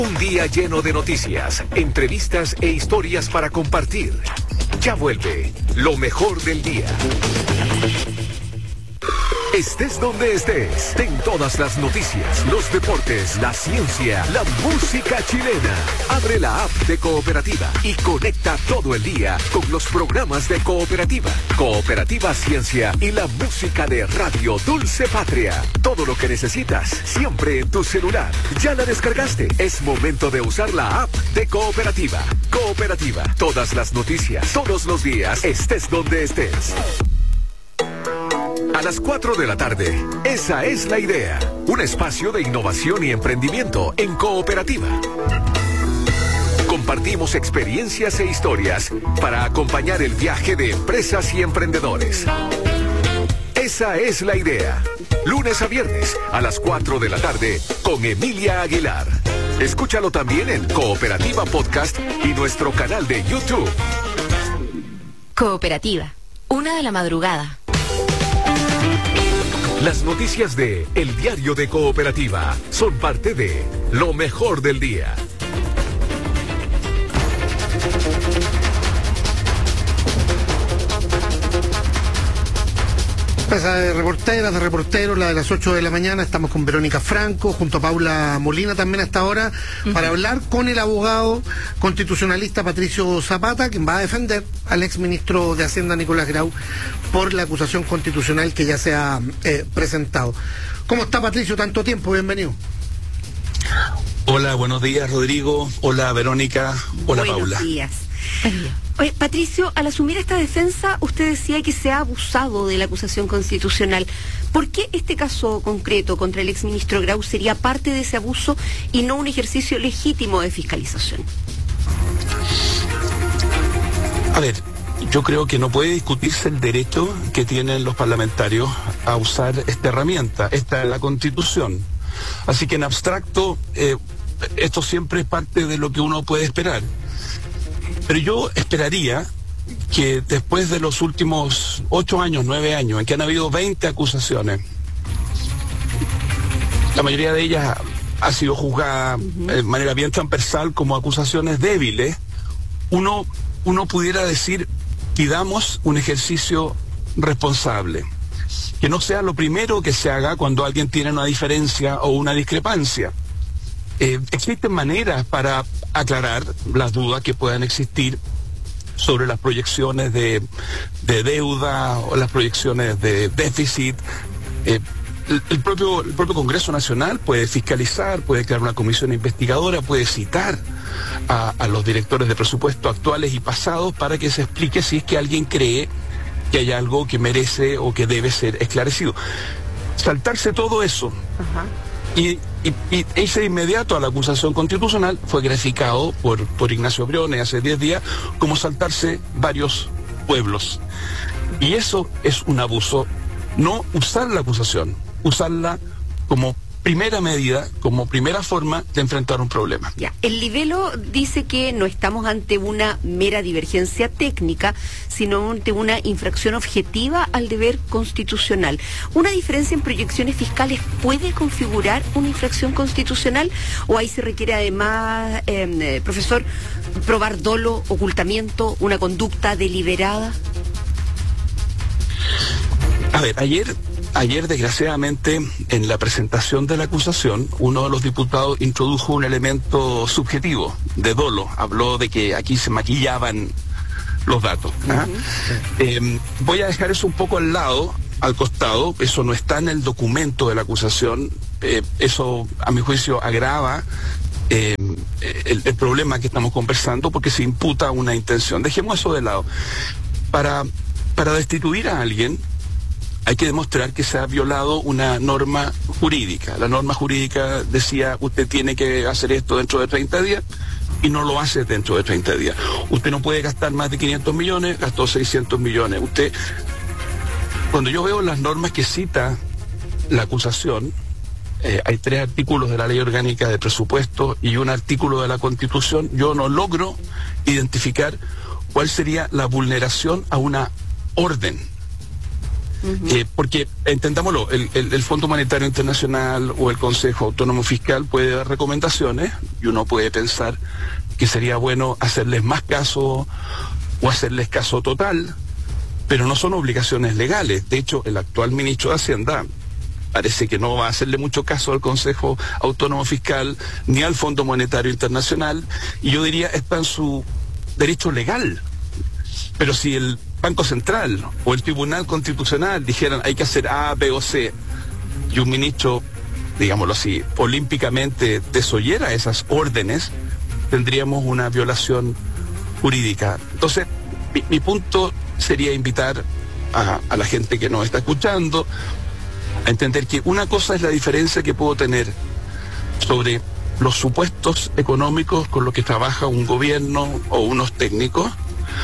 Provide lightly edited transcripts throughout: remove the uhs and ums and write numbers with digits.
Un día lleno de noticias, entrevistas e historias para compartir. Ya vuelve lo mejor del día. Estés donde estés, ten todas las noticias, los deportes, la ciencia, la música chilena. Abre la app de Cooperativa y conecta todo el día con los programas de Cooperativa, Cooperativa Ciencia y la música de Radio Dulce Patria. Todo lo que necesitas, siempre en tu celular. ¿Ya la descargaste? Es momento de usar la app de Cooperativa. Cooperativa, todas las noticias, todos los días, estés donde estés. A las 4 de la tarde, esa es la idea. Un espacio de innovación y emprendimiento en Cooperativa. Compartimos experiencias e historias para acompañar el viaje de empresas y emprendedores. Esa es la idea. Lunes a viernes, a las 4 de la tarde, con Emilia Aguilar. Escúchalo también en Cooperativa Podcast y nuestro canal de YouTube. Cooperativa, 1 de la madrugada. Las noticias de El Diario de Cooperativa son parte de lo mejor del día. Mesa de reporteras, de reporteros, la de las 8 de la mañana. Estamos con Verónica Franco, junto a Paula Molina también hasta ahora, para hablar con el abogado constitucionalista Patricio Zapata, quien va a defender al exministro de Hacienda Nicolás Grau por la acusación constitucional que ya se ha presentado. ¿Cómo está, Patricio? Tanto tiempo, bienvenido. Hola, buenos días, Rodrigo. Hola, Verónica. Hola, Paula. Buenos días. Oye, Patricio, al asumir esta defensa, usted decía que se ha abusado de la acusación constitucional. ¿Por qué este caso concreto contra el exministro Grau sería parte de ese abuso y no un ejercicio legítimo de fiscalización? A ver, yo creo que no puede discutirse el derecho que tienen los parlamentarios a usar esta herramienta. Esta es la Constitución. Así que en abstracto, esto siempre es parte de lo que uno puede esperar. Pero yo esperaría que después de los últimos 8 años, 9 años, en que han habido 20 acusaciones, la mayoría de ellas ha sido juzgada de manera bien transversal como acusaciones débiles, uno pudiera decir, pidamos un ejercicio responsable. Que no sea lo primero que se haga cuando alguien tiene una diferencia o una discrepancia. Existen maneras para aclarar las dudas que puedan existir sobre las proyecciones de deuda o las proyecciones de déficit. El propio Congreso Nacional puede fiscalizar, puede crear una comisión investigadora, puede citar a los directores de presupuesto actuales y pasados para que se explique si es que alguien cree que hay algo que merece o que debe ser esclarecido. Saltarse todo eso y irse de inmediato a la acusación constitucional fue graficado por Ignacio Briones hace 10 días como saltarse varios pueblos. Y eso es un abuso. No usar la acusación, usarla como primera medida, como primera forma de enfrentar un problema. Ya, el libelo dice que no estamos ante una mera divergencia técnica, sino ante una infracción objetiva al deber constitucional. ¿Una diferencia en proyecciones fiscales puede configurar una infracción constitucional? ¿O ahí se requiere además, profesor, probar dolo, ocultamiento, una conducta deliberada? A ver, Ayer, desgraciadamente, en la presentación de la acusación, uno de los diputados introdujo un elemento subjetivo de dolo. Habló de que aquí se maquillaban los datos. Voy a dejar eso un poco al costado. Eso no está en el documento de la acusación. Eso, a mi juicio, agrava el problema que estamos conversando porque se imputa una intención. Dejemos eso de lado. Para destituir a alguien, hay que demostrar que se ha violado una norma jurídica. La norma jurídica decía, usted tiene que hacer esto dentro de 30 días y no lo hace dentro de 30 días. Usted no puede gastar más de 500 millones, gastó 600 millones. Cuando yo veo las normas que cita la acusación, hay 3 artículos de la Ley Orgánica de Presupuesto y un artículo de la Constitución, yo no logro identificar cuál sería la vulneración a una orden. Porque, entendámoslo, el Fondo Monetario Internacional o el Consejo Autónomo Fiscal puede dar recomendaciones y uno puede pensar que sería bueno hacerles más caso o hacerles caso total, pero no son obligaciones legales. De hecho, el actual ministro de Hacienda parece que no va a hacerle mucho caso al Consejo Autónomo Fiscal ni al Fondo Monetario Internacional, y yo diría está en su derecho legal. Pero si el Banco Central o el Tribunal Constitucional dijeran hay que hacer A, B o C, y un ministro, digámoslo así, olímpicamente desoyera esas órdenes, tendríamos una violación jurídica. Entonces, mi punto sería invitar a la gente que nos está escuchando a entender que una cosa es la diferencia que puedo tener sobre los supuestos económicos con los que trabaja un gobierno o unos técnicos,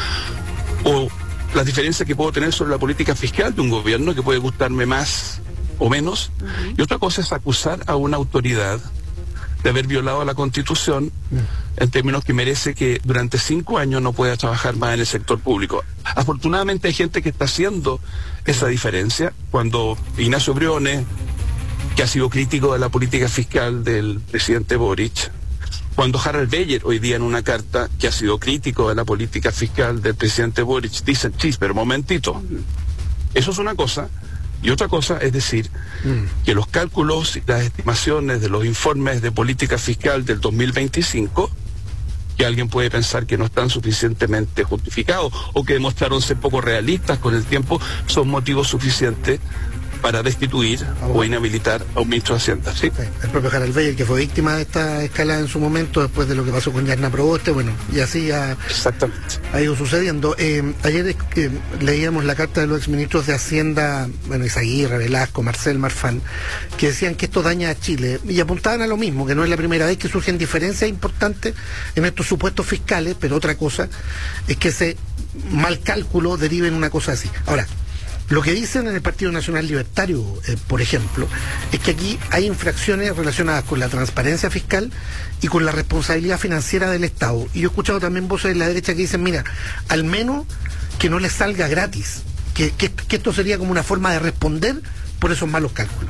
o la diferencia que puedo tener sobre la política fiscal de un gobierno, que puede gustarme más o menos, y otra cosa es acusar a una autoridad de haber violado la Constitución en términos que merece que durante 5 años no pueda trabajar más en el sector público. Afortunadamente hay gente que está haciendo esa diferencia. Cuando Ignacio Briones, que ha sido crítico de la política fiscal del presidente Boric, cuando Harald Beyer hoy día en una carta que ha sido crítico de la política fiscal del presidente Boric, dicen, chis, pero momentito, eso es una cosa. Y otra cosa es decir que los cálculos y las estimaciones de los informes de política fiscal del 2025, que alguien puede pensar que no están suficientemente justificados o que demostraron ser poco realistas con el tiempo, son motivos suficientes para destituir o inhabilitar a un ministro de Hacienda. ¿Sí? El propio Harald Beyer, que fue víctima de esta escalada en su momento, después de lo que pasó con Yarna Proboste, bueno, y así ha ido sucediendo. Ayer leíamos la carta de los exministros de Hacienda, bueno, Izaguirre, Velasco, Marcel, Marfan, que decían que esto daña a Chile, y apuntaban a lo mismo, que no es la primera vez que surgen diferencias importantes en estos supuestos fiscales, pero otra cosa es que ese mal cálculo derive en una cosa así. Ahora, lo que dicen en el Partido Nacional Libertario, por ejemplo, es que aquí hay infracciones relacionadas con la transparencia fiscal y con la responsabilidad financiera del Estado. Y yo he escuchado también voces de la derecha que dicen, mira, al menos que no les salga gratis, que esto sería como una forma de responder por esos malos cálculos.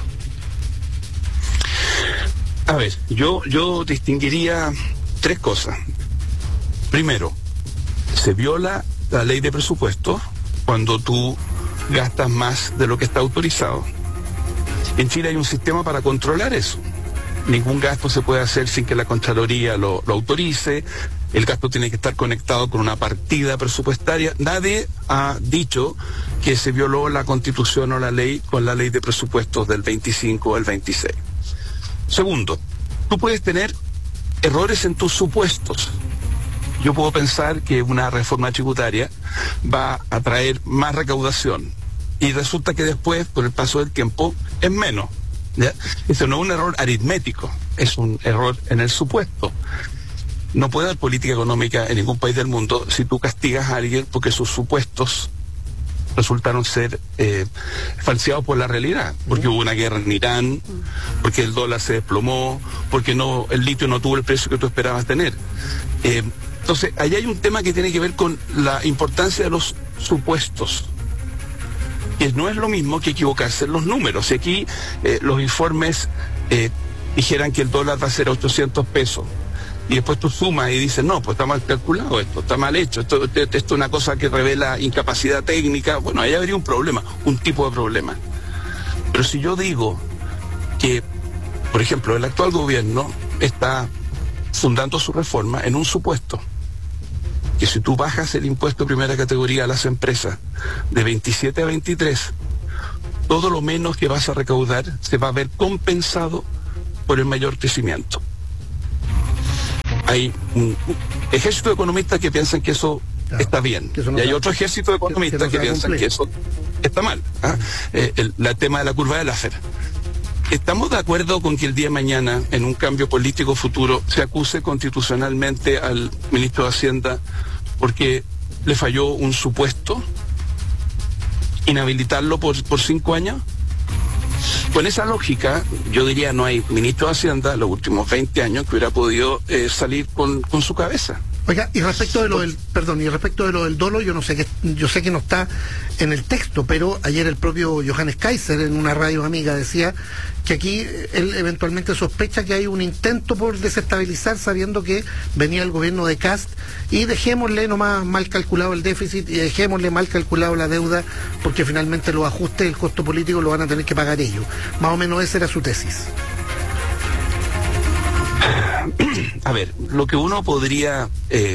A ver, yo distinguiría 3 cosas. Primero, se viola la ley de presupuesto cuando tú gastas más de lo que está autorizado. En Chile hay un sistema para controlar eso. Ningún gasto se puede hacer sin que la Contraloría lo autorice. El gasto tiene que estar conectado con una partida presupuestaria. Nadie ha dicho que se violó la Constitución o la ley con la ley de presupuestos del 25 o el 26. Segundo, tú puedes tener errores en tus supuestos. Yo puedo pensar que una reforma tributaria va a traer más recaudación y resulta que después, por el paso del tiempo, es menos, ¿ya? Eso no es un error aritmético, es un error en el supuesto. No puede haber política económica en ningún país del mundo si tú castigas a alguien porque sus supuestos resultaron ser falseados por la realidad, porque hubo una guerra en Irán, porque el dólar se desplomó, porque el litio no tuvo el precio que tú esperabas tener. Entonces, ahí hay un tema que tiene que ver con la importancia de los supuestos, que no es lo mismo que equivocarse en los números. Si aquí los informes dijeran que el dólar va a ser a 800 pesos, y después tú sumas y dices, no, pues está mal calculado esto, está mal hecho, esto es una cosa que revela incapacidad técnica, bueno, ahí habría un problema, un tipo de problema. Pero si yo digo que, por ejemplo, el actual gobierno está fundando su reforma en un supuesto, que si tú bajas el impuesto de primera categoría a las empresas de 27 a 23, todo lo menos que vas a recaudar se va a ver compensado por el mayor crecimiento. Hay un ejército de economistas que piensan que eso está bien, y hay otro ejército de economistas que piensan que eso está mal. El tema de la curva de Laffer. ¿Estamos de acuerdo con que el día de mañana, en un cambio político futuro, se acuse constitucionalmente al ministro de Hacienda porque le falló un supuesto? ¿Inhabilitarlo por 5 años? Con esa lógica, yo diría, no hay ministro de Hacienda los últimos 20 años que hubiera podido salir con su cabeza. Oiga, y respecto de lo del dolo, yo sé que no está en el texto, pero ayer el propio Johannes Kaiser en una radio amiga decía que aquí él eventualmente sospecha que hay un intento por desestabilizar, sabiendo que venía el gobierno de Kast, y dejémosle nomás mal calculado el déficit y dejémosle mal calculado la deuda, porque finalmente los ajustes, el costo político lo van a tener que pagar ellos. Más o menos esa era su tesis. A ver, lo que uno podría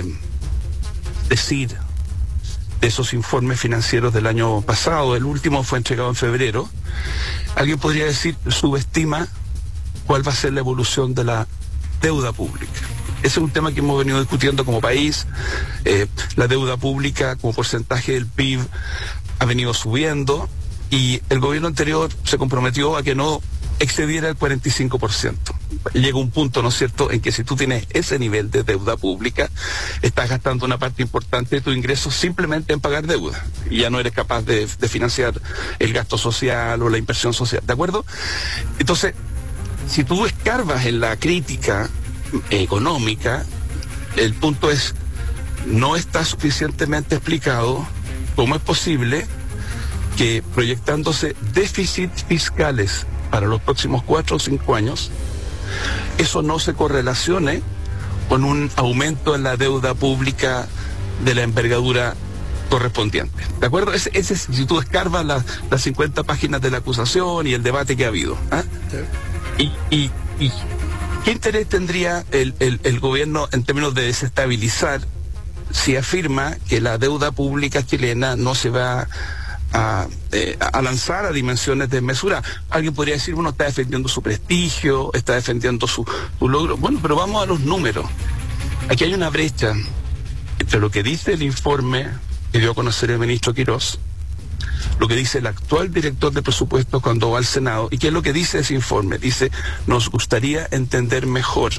decir de esos informes financieros del año pasado, el último fue entregado en febrero, alguien podría decir, subestima cuál va a ser la evolución de la deuda pública. Ese es un tema que hemos venido discutiendo como país. La deuda pública como porcentaje del PIB ha venido subiendo y el gobierno anterior se comprometió a que no excediera el 45%. Llega un punto, ¿no es cierto?, en que si tú tienes ese nivel de deuda pública, estás gastando una parte importante de tu ingreso simplemente en pagar deuda. Y ya no eres capaz de financiar el gasto social o la inversión social, ¿de acuerdo? Entonces, si tú escarbas en la crítica económica, el punto es, no está suficientemente explicado cómo es posible que proyectándose déficits fiscales para los próximos 4 o 5 años, eso no se correlacione con un aumento en la deuda pública de la envergadura correspondiente. ¿De acuerdo? Ese si tú escarbas las 50 páginas de la acusación y el debate que ha habido. ¿Eh? Y ¿qué interés tendría el gobierno en términos de desestabilizar si afirma que la deuda pública chilena no se va a lanzar a dimensiones desmesuradas? Alguien podría decir, bueno, está defendiendo su prestigio, está defendiendo su logro. Bueno, pero vamos a los números. Aquí hay una brecha entre lo que dice el informe que dio a conocer el ministro Quirós, lo que dice el actual director de presupuestos cuando va al Senado, y qué es lo que dice ese informe. Dice, nos gustaría entender mejor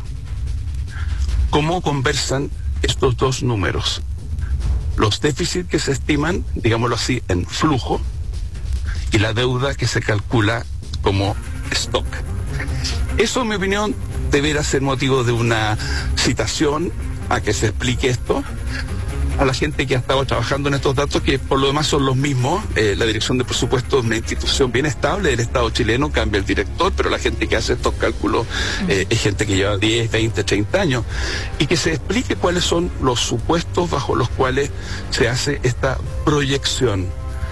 cómo conversan estos dos números. Los déficits que se estiman, digámoslo así, en flujo, y la deuda que se calcula como stock. Eso, en mi opinión, deberá ser motivo de una citación a que se explique esto a la gente que ha estado trabajando en estos datos, que por lo demás son los mismos. La Dirección de Presupuestos es una institución bien estable del Estado chileno, cambia el director, pero la gente que hace estos cálculos es gente que lleva 10, 20, 30 años. Y que se explique cuáles son los supuestos bajo los cuales se hace esta proyección.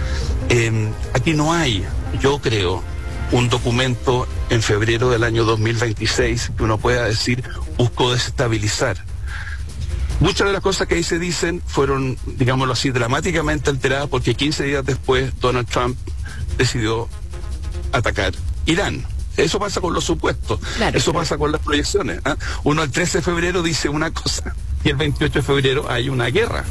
Aquí no hay, yo creo, un documento en febrero del año 2026 que uno pueda decir, busco desestabilizar. Muchas de las cosas que ahí se dicen fueron, digámoslo así, dramáticamente alteradas porque 15 días después Donald Trump decidió atacar Irán. Eso pasa con los supuestos, claro, eso pasa con las proyecciones. Uno el 13 de febrero dice una cosa y el 28 de febrero hay una guerra.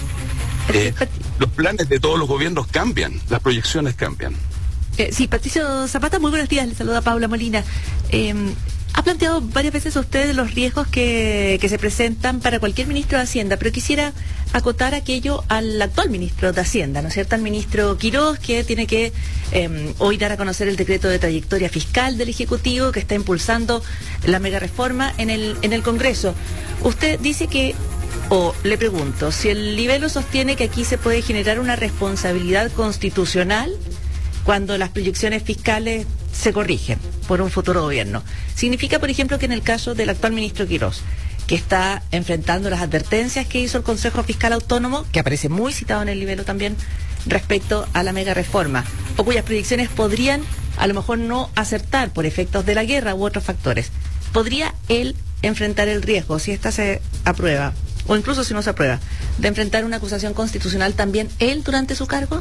Los planes de todos los gobiernos cambian, las proyecciones cambian. Sí, Patricio Zapata, muy buenos días, le saluda Paula Molina. Ha planteado varias veces usted los riesgos que se presentan para cualquier ministro de Hacienda, pero quisiera acotar aquello al actual ministro de Hacienda, ¿no es cierto?, al ministro Quirós, que tiene que hoy dar a conocer el decreto de trayectoria fiscal del Ejecutivo, que está impulsando la mega reforma en el Congreso. Usted dice que, le pregunto, si el libelo sostiene que aquí se puede generar una responsabilidad constitucional cuando las proyecciones fiscales se corrigen por un futuro gobierno. Significa, por ejemplo, que en el caso del actual ministro Quirós, que está enfrentando las advertencias que hizo el Consejo Fiscal Autónomo, que aparece muy citado en el libelo también, respecto a la mega reforma, o cuyas proyecciones podrían a lo mejor no acertar por efectos de la guerra u otros factores, ¿podría él enfrentar el riesgo, si esta se aprueba, o incluso si no se aprueba, de enfrentar una acusación constitucional también él durante su cargo?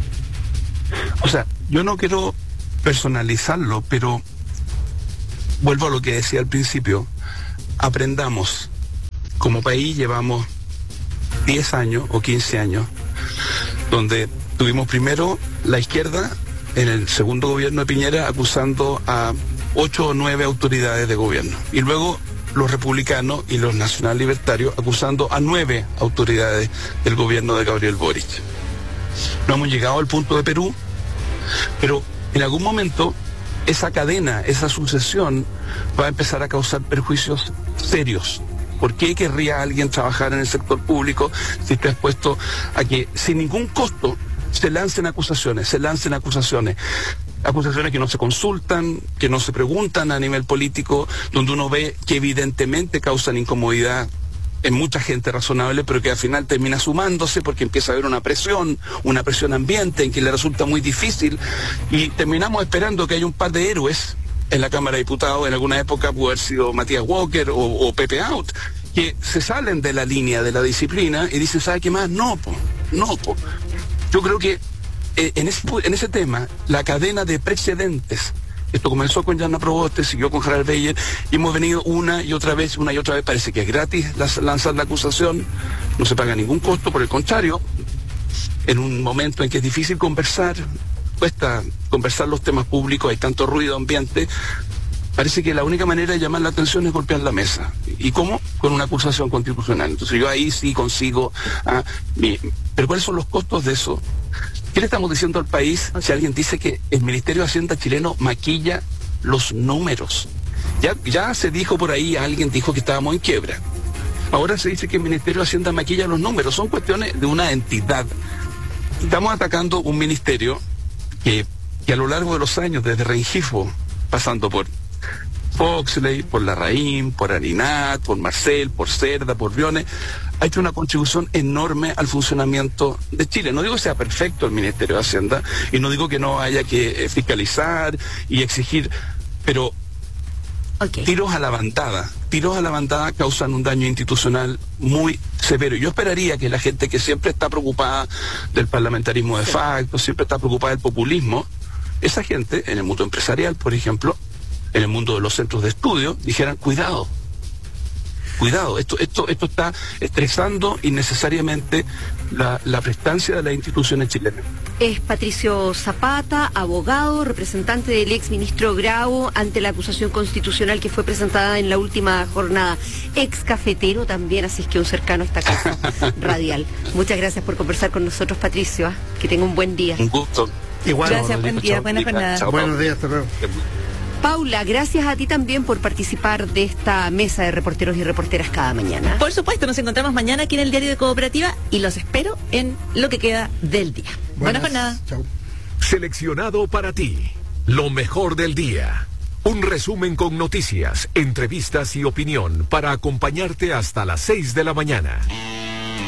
O sea, yo no quiero personalizarlo, pero vuelvo a lo que decía al principio. Aprendamos. Como país llevamos 10 años o 15 años donde tuvimos primero la izquierda en el segundo gobierno de Piñera acusando a 8 o 9 autoridades de gobierno, y luego los republicanos y los nacional libertarios acusando a 9 autoridades del gobierno de Gabriel Boric. No hemos llegado al punto de Perú, pero en algún momento esa cadena, esa sucesión va a empezar a causar perjuicios serios. ¿Por qué querría alguien trabajar en el sector público si está expuesto a que sin ningún costo se lancen acusaciones, acusaciones que no se consultan, que no se preguntan a nivel político, donde uno ve que evidentemente causan incomodidad en mucha gente razonable, pero que al final termina sumándose porque empieza a haber una presión ambiente en que le resulta muy difícil, y terminamos esperando que haya un par de héroes en la Cámara de Diputados. En alguna época pudo haber sido Matías Walker o Pepe Out, que se salen de la línea de la disciplina y dicen, ¿sabe qué más? No. Yo creo que en ese tema, la cadena de precedentes, esto comenzó con Jana Proboste, siguió con Gerard Beyer, y hemos venido una y otra vez, parece que es gratis lanzar la acusación, no se paga ningún costo, por el contrario, en un momento en que es difícil conversar, cuesta conversar los temas públicos, hay tanto ruido ambiente, parece que la única manera de llamar la atención es golpear la mesa. ¿Y cómo? Con una acusación constitucional. Entonces yo ahí sí consigo... pero ¿cuáles son los costos de eso? ¿Qué le estamos diciendo al país si alguien dice que el Ministerio de Hacienda chileno maquilla los números? Ya se dijo por ahí, alguien dijo que estábamos en quiebra. Ahora se dice que el Ministerio de Hacienda maquilla los números. Son cuestiones de una entidad. Estamos atacando un ministerio que a lo largo de los años, desde Rengifo, pasando por Foxley, por Larraín, por Arinat, por Marcel, por Cerda, por Briones, ha hecho una contribución enorme al funcionamiento de Chile. No digo que sea perfecto el Ministerio de Hacienda, y no digo que no haya que fiscalizar y exigir, pero tiros a la bandada causan un daño institucional muy severo. Yo esperaría que la gente que siempre está preocupada del parlamentarismo de facto, siempre está preocupada del populismo, esa gente, en el mundo empresarial, por ejemplo, en el mundo de los centros de estudio, dijeran, cuidado, esto está estresando innecesariamente la prestancia de las instituciones chilenas. Es Patricio Zapata, abogado, representante del ex ministro Grau ante la acusación constitucional que fue presentada en la última jornada. Ex cafetero también, así es que un cercano a esta casa radial. Muchas gracias por conversar con nosotros, Patricio. Que tenga un buen día. Un gusto. Igual. Gracias, buen día, buena jornada. Buenos días, hasta luego. Paula, gracias a ti también por participar de esta mesa de reporteros y reporteras cada mañana. Por supuesto, nos encontramos mañana aquí en el Diario de Cooperativa y los espero en lo que queda del día. Buena jornada. Chau. Seleccionado para ti, lo mejor del día. Un resumen con noticias, entrevistas y opinión para acompañarte hasta las 6 de la mañana.